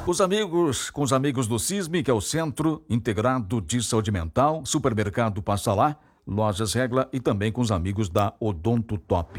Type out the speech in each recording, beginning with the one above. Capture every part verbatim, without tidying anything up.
Os amigos, com os amigos do CISME, que é o Centro Integrado de Saúde Mental, Supermercado Passa Lá, Lojas Regla e também com os amigos da Odonto Top.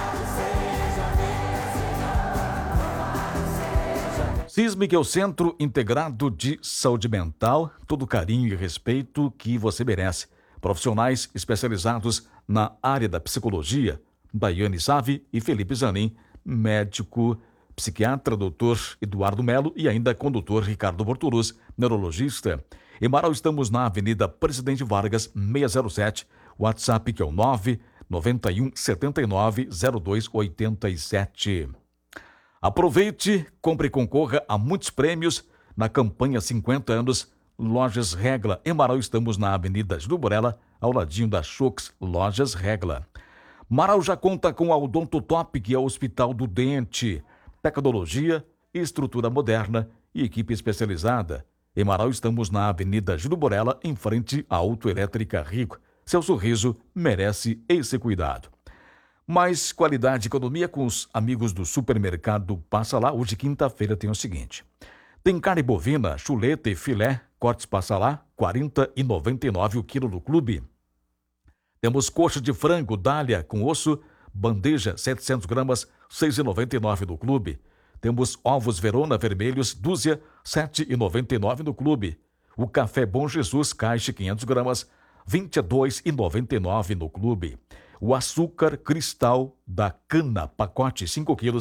CISME, que é o Centro Integrado de Saúde Mental, todo o carinho e respeito que você merece. Profissionais especializados na área da psicologia, Daiane Save e Felipe Zanin, médico, psiquiatra, doutor Eduardo Melo e ainda com o doutor Ricardo Bortoluz, neurologista. Em Marau estamos na Avenida Presidente Vargas, seiscentos e sete, WhatsApp que é o nove nove um sete nove zero dois oito sete. Aproveite, compre e concorra a muitos prêmios na campanha cinquenta anos Lojas Regla. Em Marau estamos na Avenida Júlio Borella, ao ladinho da Chox Lojas Regla. Marau já conta com a Odonto Top, que é o Hospital do Dente, tecnologia, estrutura moderna e equipe especializada. Em Marau estamos na Avenida Júlio Borella, em frente à Autoelétrica Rico. Seu sorriso merece esse cuidado. Mais qualidade e economia com os amigos do Supermercado Passa Lá. Hoje, quinta-feira, tem o seguinte. Tem carne bovina, chuleta e filé, cortes Passa Lá, quarenta reais e noventa e nove centavos o quilo no clube. Temos coxa de frango, dália com osso, bandeja, setecentos gramas, seis reais e noventa e nove centavos no clube. Temos ovos Verona vermelhos, dúzia, sete reais e noventa e nove centavos no clube. O café Bom Jesus, caixa, quinhentas gramas, vinte e dois reais e noventa e nove centavos no clube. O açúcar cristal da cana, pacote cinco quilos,